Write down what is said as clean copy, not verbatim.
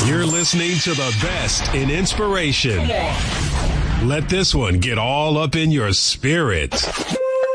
You're listening to the best in inspiration. Let this one get all up in your spirit.